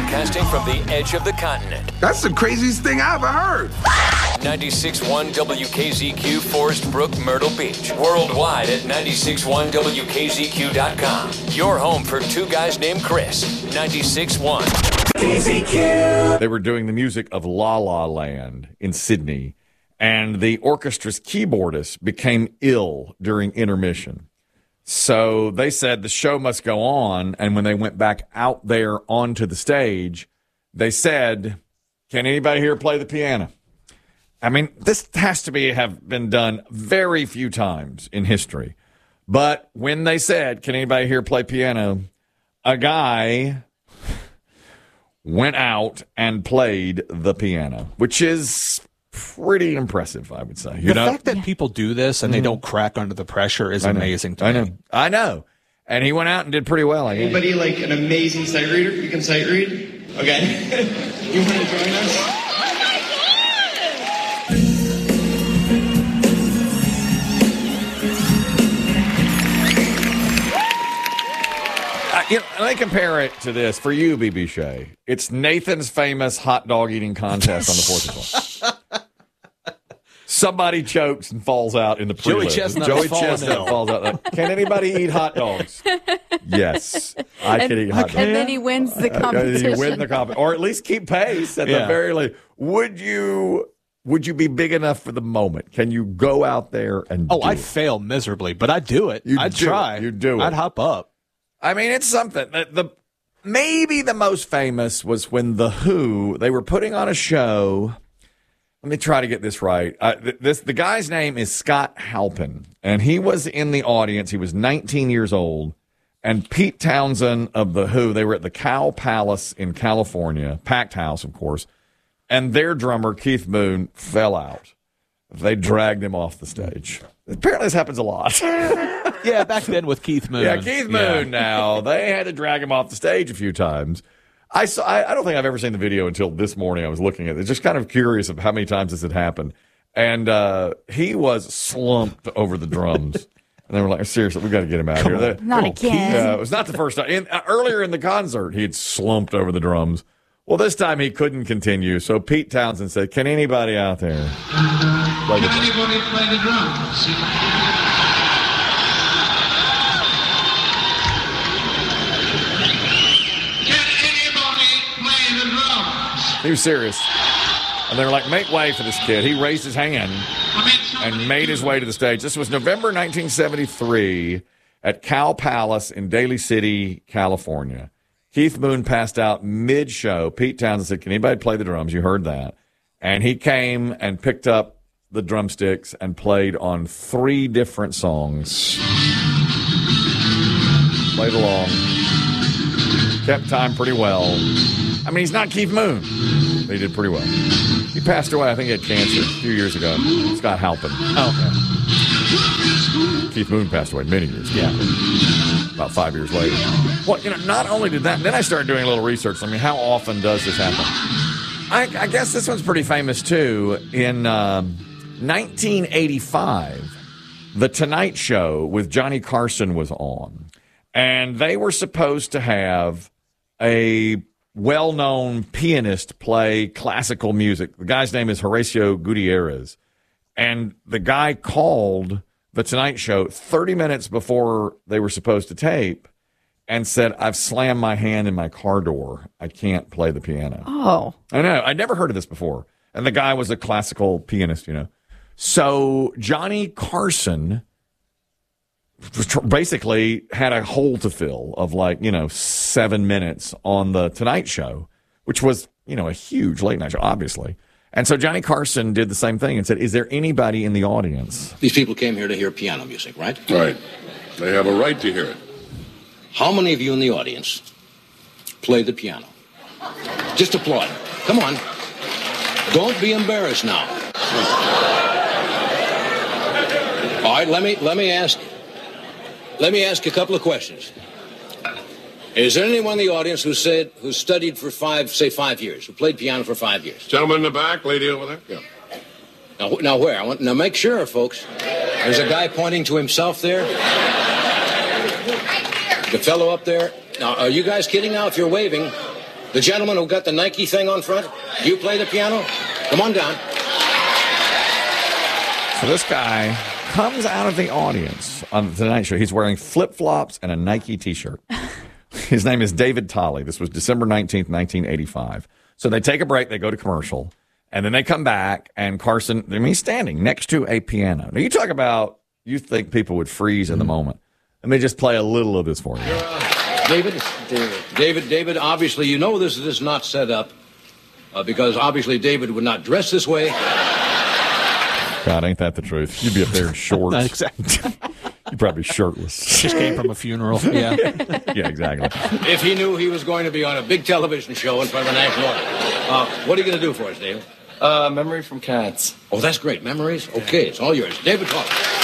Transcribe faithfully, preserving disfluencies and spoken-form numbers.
broadcasting from the edge of the continent. That's the craziest thing I ever heard. ninety-six point one W K Z Q, Forest Brook, Myrtle Beach. Worldwide at nine six one W K Z Q dot com. Your home for two guys named Chris. ninety-six point one K Z Q. They were doing the music of La La Land in Sydney, and the orchestra's keyboardist became ill during intermission. So they said the show must go on, and when they went back out there onto the stage, they said, "Can anybody here play the piano?" I mean, this has to be have been done very few times in history. But when they said, "Can anybody here play piano?" a guy went out and played the piano, which is pretty impressive, I would say. You the know? fact that yeah. people do this and mm-hmm. they don't crack under the pressure is amazing to I me. know. I know. And he went out and did pretty well, I guess. Anybody like an amazing sight reader? You can sight read? Okay. You want to join us? You know, let me compare it to this for you, B B Shea. It's Nathan's famous hot dog eating contest on the fourth of July. Somebody chokes and falls out in the prelude. Joey Chestnut, Joey Chestnut falls out. Can anybody eat hot dogs? Yes, I and, can eat hot dogs. And then he wins the competition. You win the competition, or at least keep pace at yeah. the very least. Would you? Would you be big enough for the moment? Can you go out there and? Oh, do I'd it? fail miserably, but I'd do it. You'd I'd do try. It. You'd do it. I'd hop up. I mean, it's something. The, the maybe the most famous was when The Who, they were putting on a show. Let me try to get this right. Uh, this the guy's name is Scott Halpin, and he was in the audience. He was nineteen years old, and Pete Townsend of The Who, they were at the Cow Palace in California, packed house, of course, and their drummer, Keith Moon, fell out. They dragged him off the stage. Apparently this happens a lot. Yeah, back then with Keith Moon. Yeah, Keith Moon yeah. now. They had to drag him off the stage a few times. I saw. I, I don't think I've ever seen the video until this morning. I was looking at it. Just kind of curious of how many times this had happened. And uh, he was slumped over the drums. And they were like, seriously, we got to get him out of here. They, not again. Uh, it was not the first time. In, uh, earlier in the concert, he had slumped over the drums. Well, this time he couldn't continue. So Pete Townsend said, "Can anybody out there play the Can anybody play the drums?" He was serious. And they were like, make way for this kid. He raised his hand and made his way to the stage. This was November nineteen seventy-three at Cow Palace in Daly City, California. Keith Moon passed out mid-show. Pete Townsend said, "Can anybody play the drums?" You heard that. And he came and picked up the drumsticks and played on three different songs. Played along. Kept time pretty well. I mean, he's not Keith Moon. But he did pretty well. He passed away. I think he had cancer a few years ago. Scott Halpin. Oh, okay. Keith Moon passed away many years ago. Yeah. About five years later. Well, you know, not only did that, then I started doing a little research. I mean, how often does this happen? I, I guess this one's pretty famous, too. In um, nineteen eighty-five, The Tonight Show with Johnny Carson was on. And they were supposed to have a well-known pianist play classical music. The guy's name is Horacio Gutierrez. And the guy called The Tonight Show thirty minutes before they were supposed to tape and said, "I've slammed my hand in my car door. I can't play the piano." Oh. I know. I'd never heard of this before. And the guy was a classical pianist, you know. So Johnny Carson basically had a hole to fill of like, you know, seven minutes on the Tonight Show, which was, you know, a huge late night show, obviously. And so Johnny Carson did the same thing and said, "Is there anybody in the audience?" These people came here to hear piano music, right? Right. They have a right to hear it. How many of you in the audience play the piano? Just applaud. Come on. Don't be embarrassed now. All right, let me let me ask let me ask a couple of questions. Is there anyone in the audience who said who studied for five, say five years, who played piano for five years? Gentleman in the back, lady over there. Yeah. Now, now where? I want now make sure, folks. There's a guy pointing to himself there. The fellow up there. Now, are you guys kidding now? If you're waving, The gentleman who got the Nike thing on front, do you play the piano? Come on down. So this guy comes out of the audience on the Tonight Show. He's wearing flip-flops and a Nike T-shirt. His name is David Tolley. This was December nineteenth, nineteen eighty-five. So they take a break. They go to commercial. And then they come back, and Carson, I mean, he's standing next to a piano. Now, you talk about, you think people would freeze in the moment. Let me just play a little of this for you. Uh, David? David. David, David, obviously, you know this is not set up uh, because obviously David would not dress this way. God, ain't that the truth? You'd be up there in shorts. Not exactly. You'd probably be shirtless. Just came from a funeral. Yeah. Yeah, exactly. If he knew he was going to be on a big television show in front of the national audience. Uh, what are you going to do for us, David? Uh, memory from Cats. Oh, that's great. Memories? Okay, it's all yours. David Tolley.